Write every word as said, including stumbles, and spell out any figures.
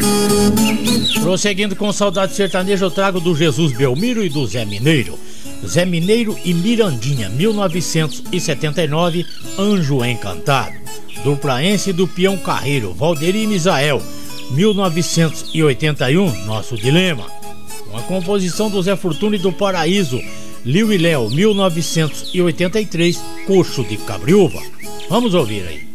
Prosseguindo com Saudade Sertaneja, eu trago do Jesus Belmiro e do Zé Mineiro. Zé Mineiro e Mirandinha, mil novecentos e setenta e nove, Anjo Encantado. Do Praense e do Peão Carreiro, Valderi e Misael, mil novecentos e oitenta e um, Nosso Dilema. Uma composição do Zé Fortuna e do Paraíso, Liu e Léo, mil novecentos e oitenta e três, Coxo de Cabriúva. Vamos ouvir aí.